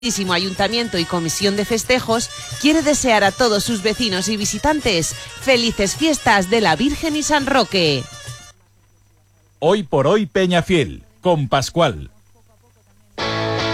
Ayuntamiento y Comisión de Festejos quiere desear a todos sus vecinos y visitantes felices fiestas de la Virgen y San Roque. Hoy por hoy Peñafiel, con Pascual.